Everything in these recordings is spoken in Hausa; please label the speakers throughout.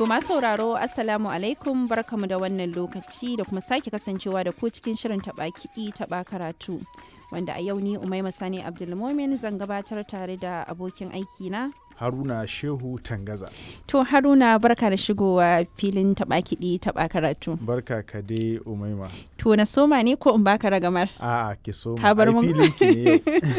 Speaker 1: To masu sauraro Assalamu alaikum barkamu da wannan lokaci da kuma sake kasancewa da ku cikin shirin taɓa kiɗi taɓa karatu. Wanda a yau ni Umaima Sani Abdulmomin zan gabatar tare da abokin aiki na
Speaker 2: Haruna Shehu Tangaza.
Speaker 1: To Haruna barka da shigowa filin taɓa kiɗi taɓa karatu.
Speaker 2: Barka ka dai Umaima.
Speaker 1: To na soma ne ko in baka ragamar?
Speaker 2: A'a ki soma.
Speaker 1: Ka bar
Speaker 2: Ai
Speaker 1: mun.
Speaker 2: filin ki ne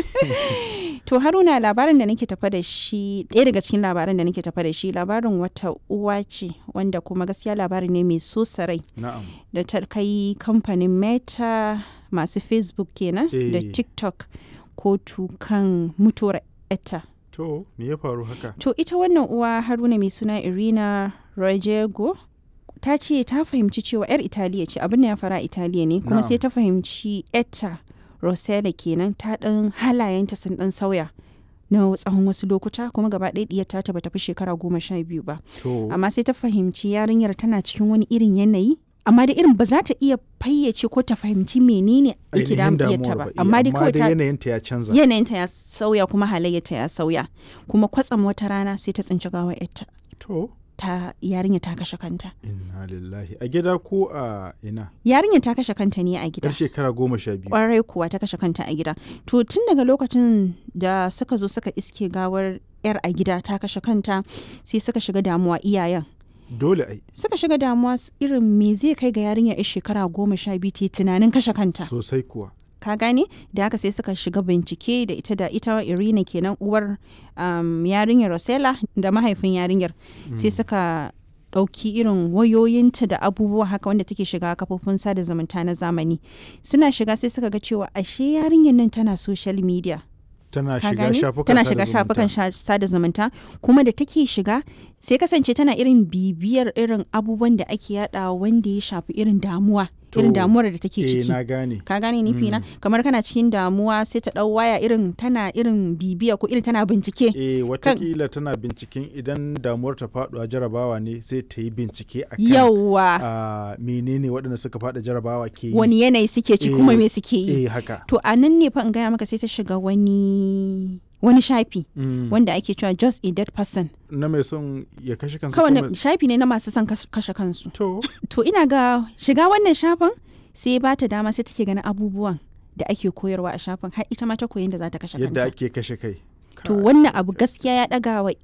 Speaker 2: yau.
Speaker 1: To Haruna labarin da nake tafa da shi ɗaya daga cikin labaran da nake tafa da shi labarin wata uwa ce wanda kuma gaskiya labari ne mai so sarai
Speaker 2: Na'am.
Speaker 1: da ta kai kamfanin Meta masu Facebook kenan da
Speaker 2: Eh.
Speaker 1: TikTok kotu kan mutuwar etta.
Speaker 2: To me ya faru haka?
Speaker 1: To ita wannan uwa Haruna mai suna Irina Rojego ta ce ta fahimci cewa 'yar Italiya ce abin da ya fara Italiya ne kuma
Speaker 2: Na'am.
Speaker 1: sai ta fahimci etta Rosella kenan ta ɗan halayenta sun ɗan sauya na tsawon wasu lokuta kuma gaba ɗaya ɗiyar ta bata fi shekara 12 ba.
Speaker 2: To
Speaker 1: Amma sai ta fahimci yarinyar tana cikin wani irin yanayi amma da irin ba za ta iya fayyace ko ta fahimci menene yake
Speaker 2: ainihin
Speaker 1: damun ta
Speaker 2: damuwar
Speaker 1: ba
Speaker 2: ba.
Speaker 1: amma dai kawai ta
Speaker 2: yanayinta ya canza.
Speaker 1: yanayinta ya sauya kuma halayyarta ya sauya kuma kwatsam wata rana sai ta tsinci gawar yarta
Speaker 2: To
Speaker 1: ta yarinya ta kashe kanta
Speaker 2: inna lillahi a gida ko a ina?
Speaker 1: yarinya ta kashe kanta ne a gida
Speaker 2: Yar shekara 12.
Speaker 1: kwarai kuwa ta kashe kanta a gida to tun daga lokacin da suka zo suka iske gawar yar a gida ta kashe kanta sai suka shiga damuwa iyayen
Speaker 2: Dole ai
Speaker 1: suka shiga damuwa irin me zai kai ga yarinya yar shekara 12 ta yi tunanin kashe kanta
Speaker 2: sosai kuwa.
Speaker 1: ka gane da haka sai suka shiga bincike da ita Irina kenan uwar yarinyar Rosella da mahaifin yarinyar sai suka ɗauki irin wayoyinta da abubuwa haka wanda take shiga kafofin sada zumunta na zamani suna shiga sai suka ga cewa ashe yarinyar nan tana social media
Speaker 2: Tana
Speaker 1: ka
Speaker 2: shiga
Speaker 1: gane?
Speaker 2: shafukan
Speaker 1: tana
Speaker 2: sada
Speaker 1: shiga
Speaker 2: zumunta.
Speaker 1: shafukan sada zumunta kuma da take shiga sai kasance tana irin bibiyar irin abubuwan da ake yada wanda ya shafi irin damuwa
Speaker 2: To,
Speaker 1: irin damuwar da take
Speaker 2: Eh
Speaker 1: ciki
Speaker 2: na gane.
Speaker 1: ka gane nufi na kamar kana cikin damuwa sai ta dau waya irin tana irin bibiya ko irin tana bincike
Speaker 2: Watakila tana binciken idan damuwar ta faɗuwa jarabawa ne sai ta yi bincike a kan
Speaker 1: yawa
Speaker 2: menene waɗanda suka faɗa jarabawa ke yi.
Speaker 1: wani yanayi suke ci kuma me suke yi
Speaker 2: Haka.
Speaker 1: to a nan ne fa in gaya maka sai ta shiga wani shafi wanda ake cewa just a dead person
Speaker 2: Na mai son ya kashe kansa
Speaker 1: kawai
Speaker 2: kuma-
Speaker 1: shafi ne na masu son kashe kansu
Speaker 2: To,
Speaker 1: ina ga shiga wannan shafin sai ba ta dama sai take ganin abubuwan da ake koyarwa a shafin har ita ma ta koyi da za ta kashe
Speaker 2: yadda
Speaker 1: kanta
Speaker 2: ake kashe kai.
Speaker 1: to
Speaker 2: Kai.
Speaker 1: wannan abu gaskiya ya ɗaga wa